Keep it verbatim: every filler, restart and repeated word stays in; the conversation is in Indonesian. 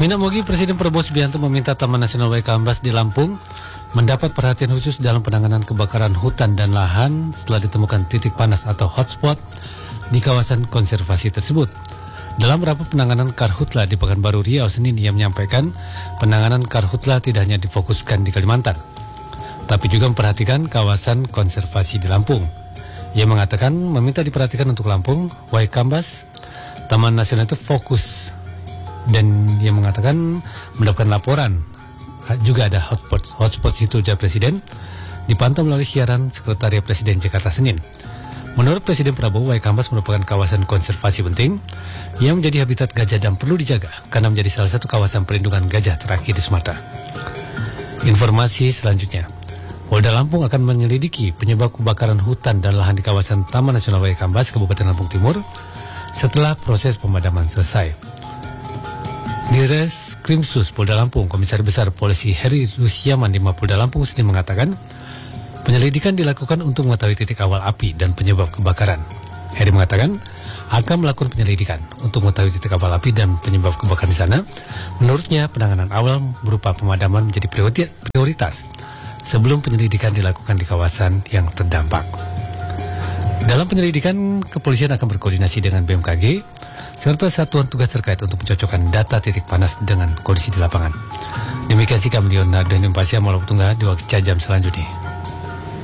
Minamogi, Presiden Prabowo Subianto meminta Taman Nasional Waikambas di Lampung mendapat perhatian khusus dalam penanganan kebakaran hutan dan lahan setelah ditemukan titik panas atau hotspot di kawasan konservasi tersebut. Dalam rapat penanganan Karhutla di Pekanbaru Riau Senin, ia menyampaikan penanganan Karhutla tidak hanya difokuskan di Kalimantan, tapi juga memperhatikan kawasan konservasi di Lampung. Ia mengatakan meminta diperhatikan untuk Lampung, Waikambas, Taman Nasional itu fokus, dan ia mengatakan mendapatkan laporan juga ada hotspot hotspot situ, ujar Presiden, dipantau melalui siaran Sekretariat Presiden Jakarta Senin. Menurut Presiden Prabowo, Waikambas merupakan kawasan konservasi penting yang menjadi habitat gajah dan perlu dijaga karena menjadi salah satu kawasan perlindungan gajah terakhir di Sumatera. Informasi selanjutnya, Polda Lampung akan menyelidiki penyebab kebakaran hutan dan lahan di kawasan Taman Nasional Waikambas, Kabupaten Lampung Timur setelah proses pemadaman selesai. Dires Krimsus Polda Lampung, Komisaris Besar Polisi Heri Rusyaman di Mapolda Lampung Senin mengatakan penyelidikan dilakukan untuk mengetahui titik awal api dan penyebab kebakaran. Heri mengatakan akan melakukan penyelidikan untuk mengetahui titik awal api dan penyebab kebakaran di sana. Menurutnya, penanganan awal berupa pemadaman menjadi prioritas sebelum penyelidikan dilakukan di kawasan yang terdampak. Dalam penyelidikan, kepolisian akan berkoordinasi dengan B M K G serta satuan tugas terkait untuk mencocokkan data titik panas dengan kondisi di lapangan. Demikian sikap Leonardo dan Pasya Malau Tunggal di waktu jam selanjutnya.